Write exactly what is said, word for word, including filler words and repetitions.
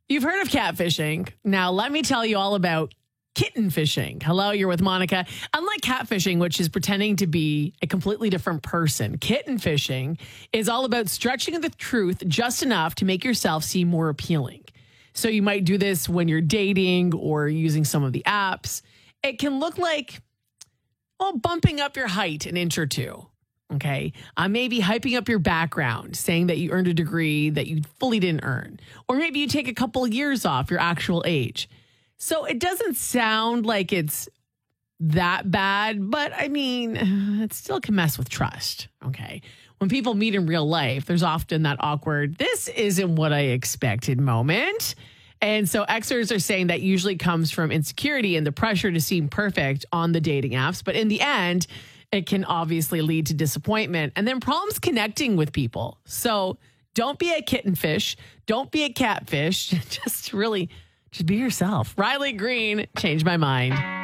You've heard of catfishing. Now, let me tell you all about kitten fishing. Hello, you're with Monica. Unlike catfishing, which is pretending to be a completely different person, kitten fishing is all about stretching the truth just enough to make yourself seem more appealing. So you might do this when you're dating or using some of the apps. It can look like, well, bumping up your height an inch or two. Okay. Uh, maybe hyping up your background, saying that you earned a degree that you fully didn't earn. Or maybe you take a couple of years off your actual age. So it doesn't sound like it's that bad, but I mean, it still can mess with trust. Okay. When people meet in real life, there's often that awkward, this isn't what I expected moment. And so Xers are saying that usually comes from insecurity and the pressure to seem perfect on the dating apps. But in the end, it can obviously lead to disappointment and then problems connecting with people. So don't be a kitten fish. Don't be a catfish. Just really, just be yourself. Riley Green, Change My Mind.